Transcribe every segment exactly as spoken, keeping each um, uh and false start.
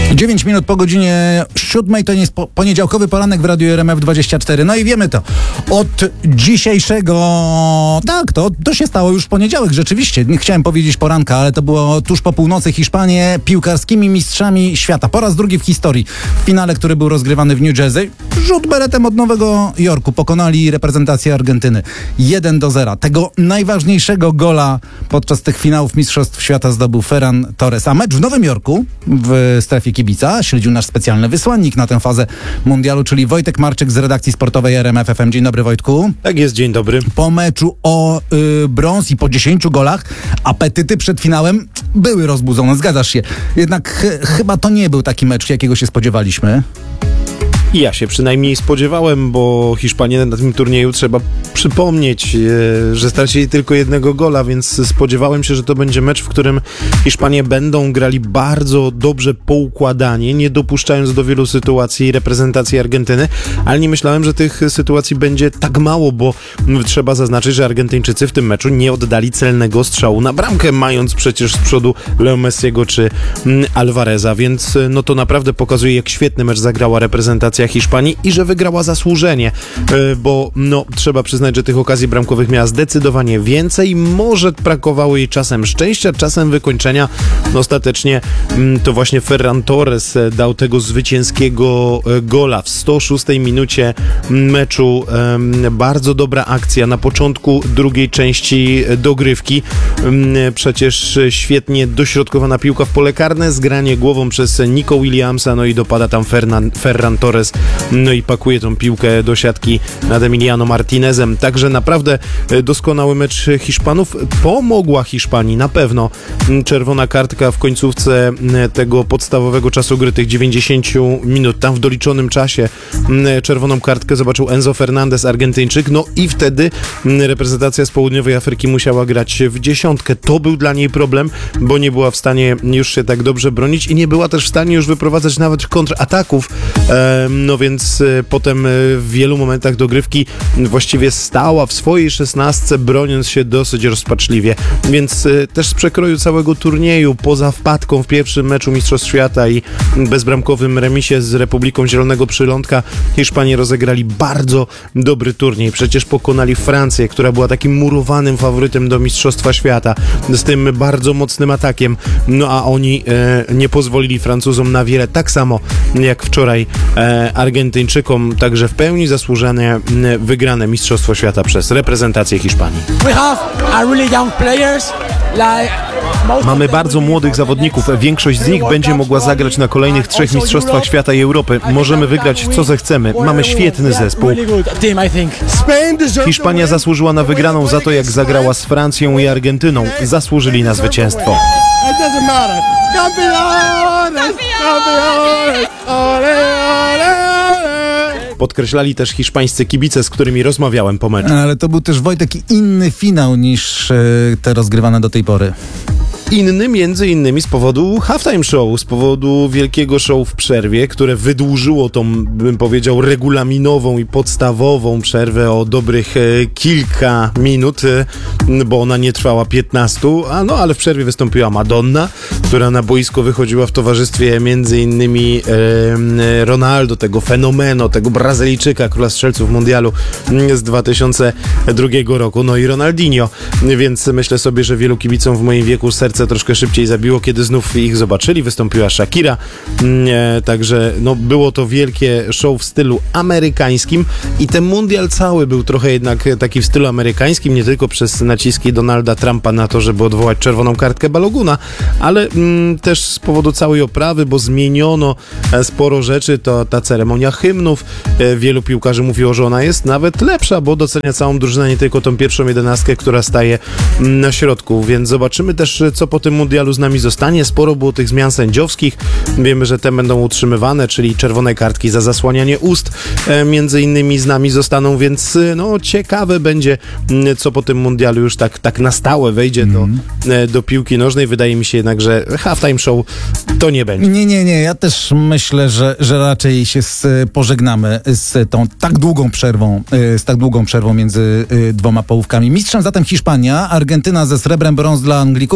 dziewięć minut po godzinie siódmej, to nie jest po, poniedziałkowy poranek w Radiu R M F dwadzieścia cztery. No i wiemy to. Od dzisiejszego... Tak, to, to się stało już w poniedziałek, rzeczywiście. Nie chciałem powiedzieć poranka, ale to było tuż po północy. Hiszpanie piłkarskimi mistrzami świata. Po raz drugi w historii. W finale, który był rozgrywany w New Jersey, rzut beretem od Nowego Jorku. Pokonali reprezentację Argentyny. jeden do zera. Tego najważniejszego gola podczas tych finałów Mistrzostw Świata zdobył Ferran Torres. A mecz w Nowym Jorku, w strefie kibica, śledził nasz specjalny wysłannik na tę fazę mundialu, czyli Wojtek Marczyk z redakcji sportowej R M F F M. Dzień dobry, Wojtku. Tak jest, dzień dobry. Po meczu o y, brąz i po dziesięciu golach apetyty przed finałem były rozbudzone, zgadzasz się. Jednak ch- chyba to nie był taki mecz, jakiego się spodziewaliśmy. Ja się przynajmniej spodziewałem, bo Hiszpanie na tym turnieju, trzeba przypomnieć, e, że stracili tylko jednego gola, więc spodziewałem się, że to będzie mecz, w którym Hiszpanie będą grali bardzo dobrze poukładanie, nie dopuszczając do wielu sytuacji reprezentacji Argentyny, ale nie myślałem, że tych sytuacji będzie tak mało, bo trzeba zaznaczyć, że Argentyńczycy w tym meczu nie oddali celnego strzału na bramkę, mając przecież z przodu Leo Messiego czy mm, Alvareza, więc no to naprawdę pokazuje, jak świetny mecz zagrała reprezentacja Hiszpanii i że wygrała zasłużenie, bo no, trzeba przyznać, że tych okazji bramkowych miała zdecydowanie więcej. Może brakowało jej czasem szczęścia, czasem wykończenia. No, ostatecznie to właśnie Ferran Torres dał tego zwycięskiego gola w sto szóstej minucie meczu. Bardzo dobra akcja na początku drugiej części dogrywki. Przecież świetnie dośrodkowana piłka w pole karne, zgranie głową przez Nico Williamsa, no i dopada tam Fernan, Ferran Torres, no i pakuje tą piłkę do siatki nad Emiliano Martinezem. Także naprawdę doskonały mecz Hiszpanów. Pomogła Hiszpanii na pewno czerwona kartka w końcówce tego podstawowego czasu gry, tych dziewięćdziesięciu minut. Tam w doliczonym czasie czerwoną kartkę zobaczył Enzo Fernandez, Argentyńczyk, no i wtedy reprezentacja z Południowej Afryki musiała grać w dziesiątkę. To był dla niej problem, bo nie była w stanie już się tak dobrze bronić i nie była też w stanie już wyprowadzać nawet kontrataków. No więc y, potem y, w wielu momentach dogrywki właściwie stała w swojej szesnastce, broniąc się dosyć rozpaczliwie. Więc y, też z przekroju całego turnieju, poza wpadką w pierwszym meczu Mistrzostw Świata i bezbramkowym remisie z Republiką Zielonego Przylądka, Hiszpanie rozegrali bardzo dobry turniej. Przecież pokonali Francję, która była takim murowanym faworytem do Mistrzostwa Świata, z tym bardzo mocnym atakiem. No a oni y, nie pozwolili Francuzom na wiele, tak samo jak wczoraj y, Argentyńczykom, także w pełni zasłużone wygrane Mistrzostwo Świata przez reprezentację Hiszpanii. Mamy bardzo młodych zawodników. Większość z nich będzie mogła zagrać na kolejnych trzech Mistrzostwach Świata i Europy. Możemy wygrać co zechcemy. Mamy świetny zespół. Hiszpania zasłużyła na wygraną za to, jak zagrała z Francją i Argentyną. Zasłużyli na zwycięstwo. Podkreślali też hiszpańscy kibice, z którymi rozmawiałem po meczu. Ale to był też, Wojtek, inny finał niż te rozgrywane do tej pory. Inny między innymi z powodu halftime show, z powodu wielkiego show w przerwie, które wydłużyło tą, bym powiedział, regulaminową i podstawową przerwę o dobrych e, kilka minut, e, bo ona nie trwała piętnastu, a no ale w przerwie wystąpiła Madonna, która na boisko wychodziła w towarzystwie między innymi e, Ronaldo, tego fenomeno, tego Brazylijczyka, króla strzelców mundialu z dwa tysiące drugiego roku, no i Ronaldinho, więc myślę sobie, że wielu kibicom w moim wieku serce troszkę szybciej zabiło, kiedy znów ich zobaczyli. Wystąpiła Shakira, e, także no, było to wielkie show w stylu amerykańskim i ten mundial cały był trochę jednak taki w stylu amerykańskim, nie tylko przez naciski Donalda Trumpa na to, żeby odwołać czerwoną kartkę Baloguna, ale mm, też z powodu całej oprawy, bo zmieniono e, sporo rzeczy. To ta ceremonia hymnów. E, wielu piłkarzy mówiło, że ona jest nawet lepsza, bo docenia całą drużynę, nie tylko tą pierwszą jedenastkę, która staje mm, na środku, więc zobaczymy też, co po tym mundialu z nami zostanie. Sporo było tych zmian sędziowskich. Wiemy, że te będą utrzymywane, czyli czerwone kartki za zasłanianie ust e, między innymi z nami zostaną, więc no ciekawe będzie, co po tym mundialu już tak, tak na stałe wejdzie mm. do, e, do piłki nożnej. Wydaje mi się jednak, że halftime show to nie będzie. Nie, nie, nie. Ja też myślę, że, że raczej się z, pożegnamy z tą tak długą przerwą, z tak długą przerwą między dwoma połówkami. Mistrzem zatem Hiszpania, Argentyna ze srebrem, brąz dla Anglików.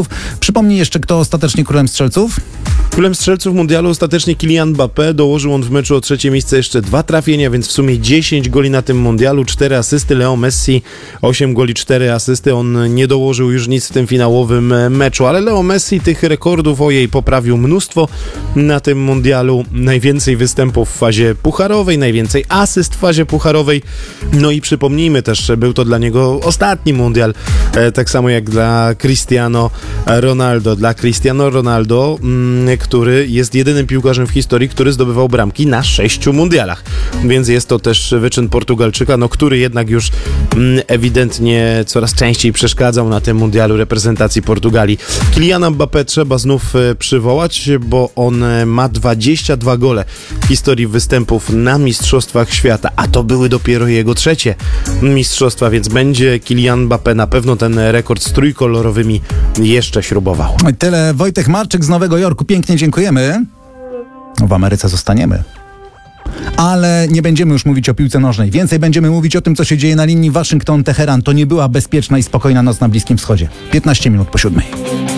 Przypomnij jeszcze, kto ostatecznie królem strzelców? Królem strzelców mundialu ostatecznie Kylian Mbappé. Dołożył on w meczu o trzecie miejsce jeszcze dwa trafienia, więc w sumie dziesięć goli na tym mundialu, cztery asysty. Leo Messi osiem goli, cztery asysty. On nie dołożył już nic w tym finałowym meczu, ale Leo Messi tych rekordów ojej poprawił mnóstwo na tym mundialu. Najwięcej występów w fazie pucharowej, najwięcej asyst w fazie pucharowej. No i przypomnijmy też, że był to dla niego ostatni mundial, e, tak samo jak dla Cristiano Ronaldo. Dla Cristiano Ronaldo, mm, który jest jedynym piłkarzem w historii, który zdobywał bramki na sześciu mundialach. Więc jest to też wyczyn Portugalczyka, no, który jednak już mm, ewidentnie coraz częściej przeszkadzał na tym mundialu reprezentacji Portugalii. Kyliana Mbappé trzeba znów e, przywołać, bo on e, ma dwadzieścia dwa gole w historii występów na Mistrzostwach Świata, a to były dopiero jego trzecie mistrzostwa, więc będzie Kylian Mbappé na pewno ten rekord z trójkolorowymi jeszcze śrubował. Tyle Wojtek Marczyk z Nowego Jorku. Pięknie dziękujemy. W Ameryce zostaniemy. Ale nie będziemy już mówić o piłce nożnej. Więcej będziemy mówić o tym, co się dzieje na linii Waszyngton-Teheran. To nie była bezpieczna i spokojna noc na Bliskim Wschodzie. piętnaście minut po siódmej.